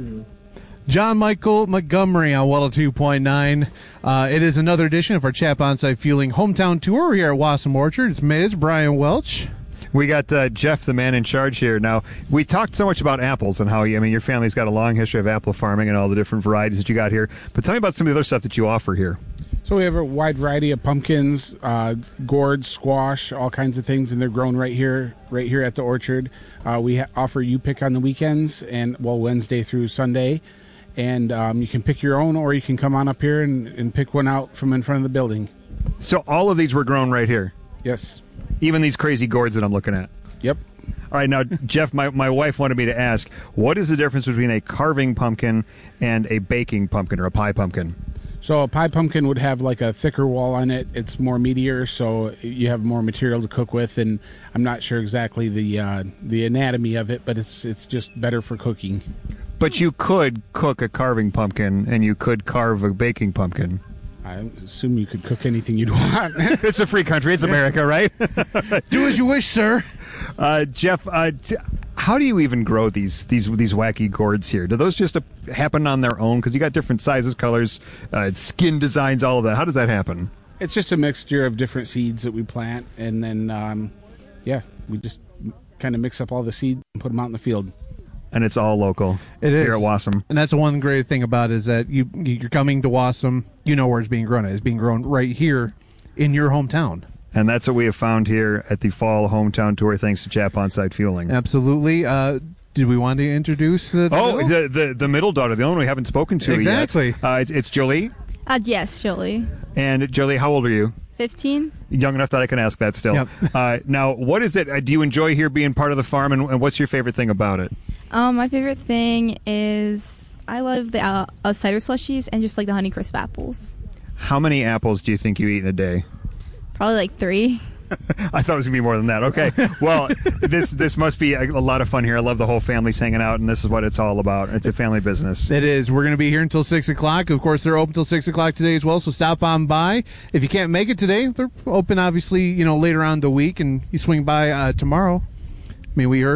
John Michael Montgomery on 102.9. It is another edition of our Chap On-Site Fueling Hometown Tour here at Wasson Orchard. It's Ms. Brian Welch. We got Jeff, the man in charge here. Now, we talked so much about apples and how, your family's got a long history of apple farming and all the different varieties that you got here. But tell me about some of the other stuff that you offer here. So we have a wide variety of pumpkins, gourds, squash, all kinds of things, and they're grown right here at the orchard. We offer you pick on the weekends and Wednesday through Sunday, and you can pick your own, or you can come on up here and pick one out from in front of the building. So all of these were grown right here? Yes. Even these crazy gourds that I'm looking at? Yep. All right, now, Jeff, my wife wanted me to ask, what is the difference between a carving pumpkin and a baking pumpkin or a pie pumpkin? So a pie pumpkin would have like a thicker wall on it. It's more meatier, so you have more material to cook with. And I'm not sure exactly the anatomy of it, but it's just better for cooking. But you could cook a carving pumpkin, and you could carve a baking pumpkin. I assume you could cook anything you'd want. It's a free country. It's America, right? Do as you wish, sir. Jeff, how do you even grow these wacky gourds here? Do those just happen on their own? Because you got different sizes, colors, skin designs, all of that. How does that happen? It's just a mixture of different seeds that we plant, and then, we just kind of mix up all the seeds and put them out in the field. And it's all local. It is here at Wasson. And that's the one great thing about it is that you're coming to Wasson, you know where it's being grown. It's being grown right here in your hometown. And that's what we have found here at the Fall Hometown Tour, thanks to Chap On-Site Fueling. Absolutely. Did we want to introduce the middle daughter, the only one we haven't spoken to exactly. yet? It's Jolie? Yes, Jolie. And Jolie, how old are you? 15. Young enough that I can ask that still. Yep. Now, what is it? Do you enjoy here being part of the farm, and what's your favorite thing about it? My favorite thing is I love the cider slushies and just like the Honeycrisp apples. How many apples do you think you eat in a day? Probably like 3. I thought it was going to be more than that. Okay. Well, this must be a lot of fun here. I love the whole family's hanging out, and this is what it's all about. It's a family business. It is. We're going to be here until 6 o'clock. Of course, they're open until 6 o'clock today as well, so stop on by. If you can't make it today, they're open, obviously, later on in the week, and you swing by tomorrow. We heard